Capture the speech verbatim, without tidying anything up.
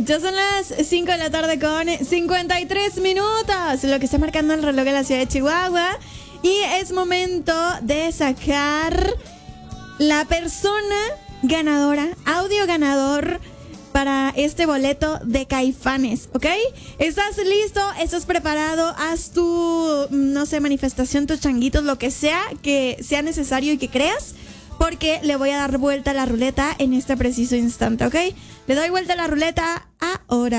Ya son las cinco de la tarde con cincuenta y tres minutos, lo que está marcando el reloj en la ciudad de Chihuahua. Y es momento de sacar la persona ganadora, audio ganador para este boleto de Caifanes, ¿ok? ¿Estás listo? ¿Estás preparado? Haz tu, no sé, manifestación, tus changuitos, lo que sea que sea necesario y que creas, porque le voy a dar vuelta a la ruleta en este preciso instante, ¿ok? Le doy vuelta a la ruleta ahora.